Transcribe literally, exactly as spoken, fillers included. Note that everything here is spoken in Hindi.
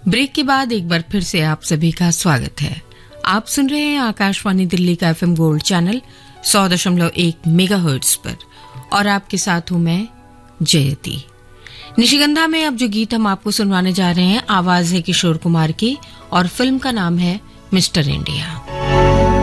ब्रेक के बाद एक बार फिर से आप सभी का स्वागत है। आप सुन रहे हैं आकाशवाणी दिल्ली का एफएम गोल्ड चैनल सौ दशमलव एक मेगाहर्ट्ज पर और आपके साथ हूं मैं जयती। निशिगंधा में अब जो गीत हम आपको सुनवाने जा रहे हैं, आवाज है किशोर कुमार की और फिल्म का नाम है मिस्टर इंडिया।